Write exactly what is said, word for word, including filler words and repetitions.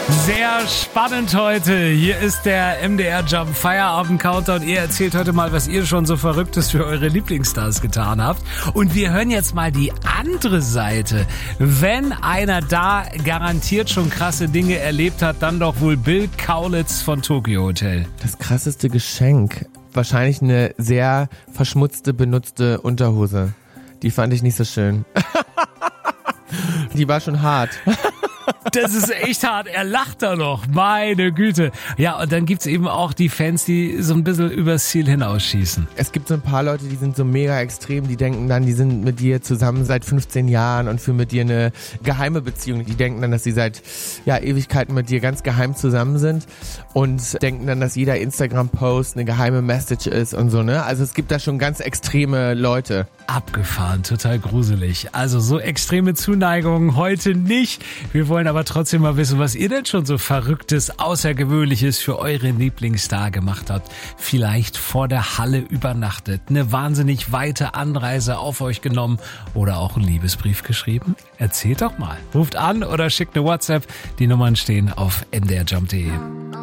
Sehr spannend heute. Hier ist der M D R Jump Feierabend Countdown. Ihr erzählt heute mal, was ihr schon so Verrücktes für eure Lieblingsstars getan habt. Und wir hören jetzt mal die andere Seite. Wenn einer da garantiert schon krasse Dinge erlebt hat, dann doch wohl Bill Kaulitz von Tokyo Hotel. Das krasseste Geschenk. Wahrscheinlich eine sehr verschmutzte, benutzte Unterhose. Die fand ich nicht so schön. Die war schon hart. Das ist echt hart. Er lacht da noch. Meine Güte. Ja, und dann gibt's eben auch die Fans, die so ein bisschen übers Ziel hinausschießen. Es gibt so ein paar Leute, die sind so mega extrem. Die denken dann, die sind mit dir zusammen seit fünfzehn Jahren und führen mit dir eine geheime Beziehung. Die denken dann, dass sie seit ja, Ewigkeiten mit dir ganz geheim zusammen sind und denken dann, dass jeder Instagram-Post eine geheime Message ist und so, ne? Also es gibt da schon ganz extreme Leute. Abgefahren, total gruselig. Also so extreme Zuneigung heute nicht. Wir wollen aber trotzdem mal wissen, was ihr denn schon so Verrücktes, Außergewöhnliches für euren Lieblingsstar gemacht habt. Vielleicht vor der Halle übernachtet, eine wahnsinnig weite Anreise auf euch genommen oder auch einen Liebesbrief geschrieben? Erzählt doch mal. Ruft an oder schickt eine WhatsApp. Die Nummern stehen auf n d r jump punkt d e.